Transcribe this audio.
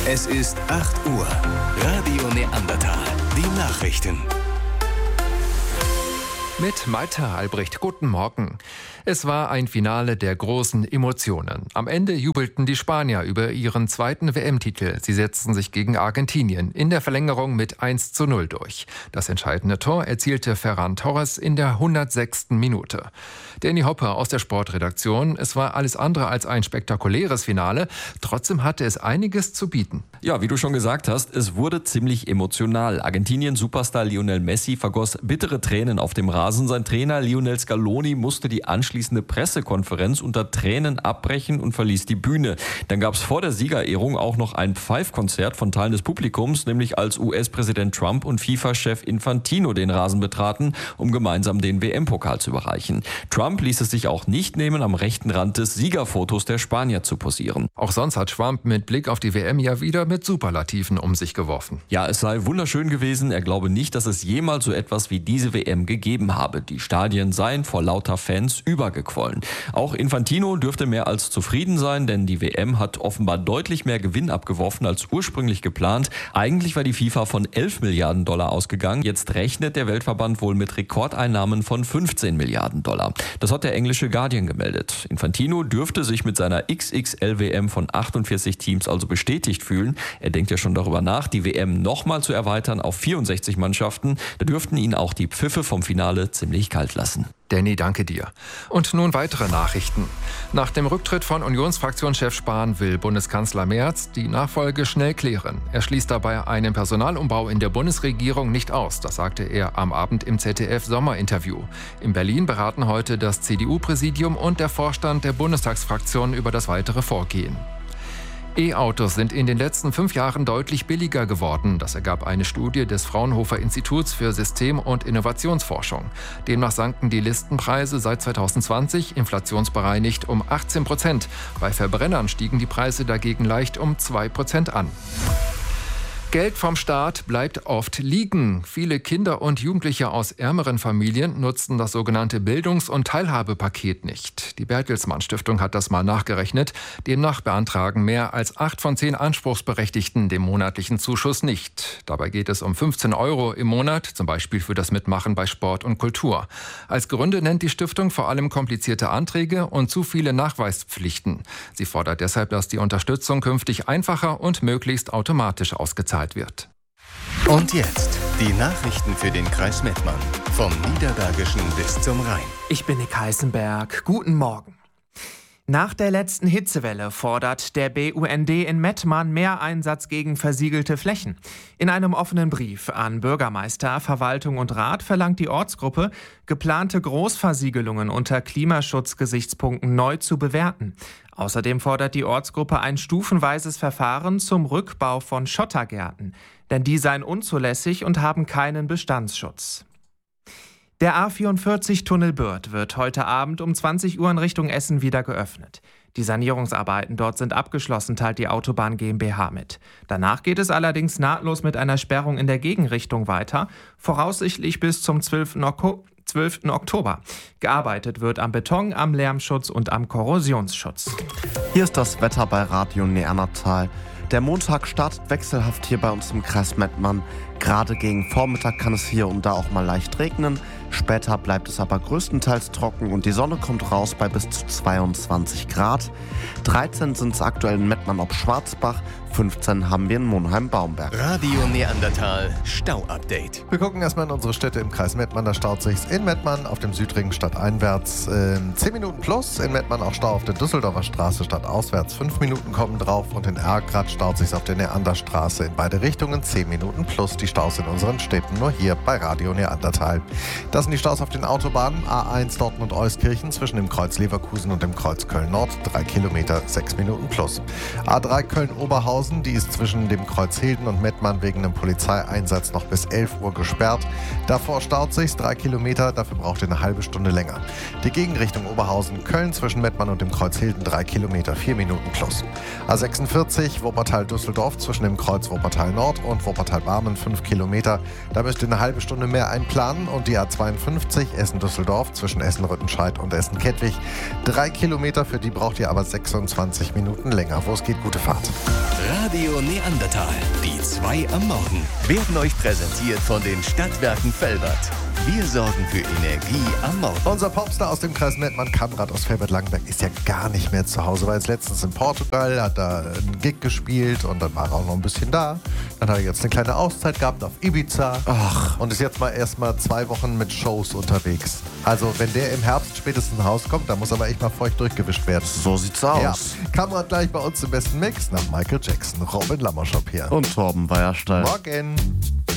Es ist 8 Uhr. Radio Neandertal. Die Nachrichten. Mit Malte Albrecht, guten Morgen. Es war ein Finale der großen Emotionen. Am Ende jubelten die Spanier über ihren zweiten WM-Titel. Sie setzten sich gegen Argentinien in der Verlängerung mit 1:0 durch. Das entscheidende Tor erzielte Ferran Torres in der 106. Minute. Danny Hopper aus der Sportredaktion. Es war alles andere als ein spektakuläres Finale. Trotzdem hatte es einiges zu bieten. Ja, wie du schon gesagt hast, es wurde ziemlich emotional. Argentinien-Superstar Lionel Messi vergoss bittere Tränen auf dem Rasen. Sein Trainer Lionel Scaloni musste die anschließende Pressekonferenz unter Tränen abbrechen und verließ die Bühne. Dann gab es vor der Siegerehrung auch noch ein Pfeifkonzert von Teilen des Publikums, nämlich als US-Präsident Trump und FIFA-Chef Infantino den Rasen betraten, um gemeinsam den WM-Pokal zu überreichen. Trump ließ es sich auch nicht nehmen, am rechten Rand des Siegerfotos der Spanier zu posieren. Auch sonst hat Trump mit Blick auf die WM ja wieder mit Superlativen um sich geworfen. Ja, es sei wunderschön gewesen. Er glaube nicht, dass es jemals so etwas wie diese WM gegeben habe. Die Stadien seien vor lauter Fans übergequollen. Auch Infantino dürfte mehr als zufrieden sein, denn die WM hat offenbar deutlich mehr Gewinn abgeworfen als ursprünglich geplant. Eigentlich war die FIFA von 11 Milliarden Dollar ausgegangen. Jetzt rechnet der Weltverband wohl mit Rekordeinnahmen von 15 Milliarden Dollar. Das hat der englische Guardian gemeldet. Infantino dürfte sich mit seiner XXL-WM von 48 Teams also bestätigt fühlen. Er denkt ja schon darüber nach, die WM nochmal zu erweitern auf 64 Mannschaften. Da dürften ihn auch die Pfiffe vom Finale ziemlich kalt lassen. Danny, danke dir. Und nun weitere Nachrichten. Nach dem Rücktritt von Unionsfraktionschef Spahn will Bundeskanzler Merz die Nachfolge schnell klären. Er schließt dabei einen Personalumbau in der Bundesregierung nicht aus. Das sagte er am Abend im ZDF-Sommerinterview. In Berlin beraten heute das CDU-Präsidium und der Vorstand der Bundestagsfraktion über das weitere Vorgehen. E-Autos sind in den letzten 5 Jahren deutlich billiger geworden. Das ergab eine Studie des Fraunhofer Instituts für System- und Innovationsforschung. Demnach sanken die Listenpreise seit 2020 inflationsbereinigt um 18%. Bei Verbrennern stiegen die Preise dagegen leicht um 2% an. Geld vom Staat bleibt oft liegen. Viele Kinder und Jugendliche aus ärmeren Familien nutzen das sogenannte Bildungs- und Teilhabepaket nicht. Die Bertelsmann Stiftung hat das mal nachgerechnet. Demnach beantragen mehr als 8 von 10 Anspruchsberechtigten den monatlichen Zuschuss nicht. Dabei geht es um 15 € im Monat, zum Beispiel für das Mitmachen bei Sport und Kultur. Als Gründe nennt die Stiftung vor allem komplizierte Anträge und zu viele Nachweispflichten. Sie fordert deshalb, dass die Unterstützung künftig einfacher und möglichst automatisch ausgezahlt wird. Und jetzt die Nachrichten für den Kreis Mettmann. Vom Niederbergischen bis zum Rhein. Ich bin Nick Heißenberg. Guten Morgen. Nach der letzten Hitzewelle fordert der BUND in Mettmann mehr Einsatz gegen versiegelte Flächen. In einem offenen Brief an Bürgermeister, Verwaltung und Rat verlangt die Ortsgruppe, geplante Großversiegelungen unter Klimaschutzgesichtspunkten neu zu bewerten. Außerdem fordert die Ortsgruppe ein stufenweises Verfahren zum Rückbau von Schottergärten, denn die seien unzulässig und haben keinen Bestandsschutz. Der A44-Tunnel Bürth wird heute Abend um 20 Uhr in Richtung Essen wieder geöffnet. Die Sanierungsarbeiten dort sind abgeschlossen, teilt die Autobahn GmbH mit. Danach geht es allerdings nahtlos mit einer Sperrung in der Gegenrichtung weiter, voraussichtlich bis zum 12. Oktober. Gearbeitet wird am Beton, am Lärmschutz und am Korrosionsschutz. Hier ist das Wetter bei Radio Neandertal. Der Montag startet wechselhaft hier bei uns im Kreis Mettmann. Gerade gegen Vormittag kann es hier und da auch mal leicht regnen. Später bleibt es aber größtenteils trocken und die Sonne kommt raus bei bis zu 22 Grad. 13 sind es aktuell in Mettmann ob Schwarzbach, 15 haben wir in Monheim-Baumberg. Radio Neandertal Stau-Update. Wir gucken erstmal in unsere Städte im Kreis Mettmann. Da staut sich's in Mettmann auf dem Südring stadteinwärts 10 Minuten plus. In Mettmann auch Stau auf der Düsseldorfer Straße stadtauswärts. 5 Minuten kommen drauf und in Erkrath staut sich's auf der Neanderstraße in beide Richtungen 10 Minuten plus. Die Staus in unseren Städten nur hier bei Radio Neandertal. Das sind die Staus auf den Autobahnen A1 Dortmund-Euskirchen zwischen dem Kreuz Leverkusen und dem Kreuz Köln-Nord 3 Kilometer 6 Minuten plus. A3 Köln-Oberhausen, die ist zwischen dem Kreuz Hilden und Mettmann wegen einem Polizeieinsatz noch bis 11 Uhr gesperrt. Davor staut sich's 3 Kilometer, dafür braucht ihr eine halbe Stunde länger. Die Gegenrichtung Oberhausen-Köln zwischen Mettmann und dem Kreuz Hilden 3 Kilometer 4 Minuten plus. A46 Wuppertal-Düsseldorf zwischen dem Kreuz Wuppertal-Nord und Wuppertal-Barmen 5 Kilometer. Da müsst ihr eine halbe Stunde mehr einplanen und die A52 Essen-Düsseldorf zwischen Essen-Rüttenscheid und Essen-Kettwig 3 Kilometer, für die braucht ihr aber 26 Minuten länger. Wo es geht, gute Fahrt. Radio Neandertal, die 2 am Morgen, werden euch präsentiert von den Stadtwerken Velbert. Wir sorgen für Energie am Morgen. Unser Popstar aus dem Kreis Mettmann, Kamrat aus Velbert-Langenberg, ist ja gar nicht mehr zu Hause. War jetzt letztens in Portugal, hat da einen Gig gespielt und dann war er auch noch ein bisschen da. Dann hat er jetzt eine kleine Auszeit gehabt auf Ibiza. Und ist jetzt erstmal 2 Wochen mit Shows unterwegs. Also wenn der im Herbst spätestens nach Hause kommt, dann muss aber echt mal feucht durchgewischt werden. So sieht's aus. Ja. Kamrat gleich bei uns im besten Mix nach Michael Jackson. Robin Lammerschop hier. Und Torben Weierstein. Morgen.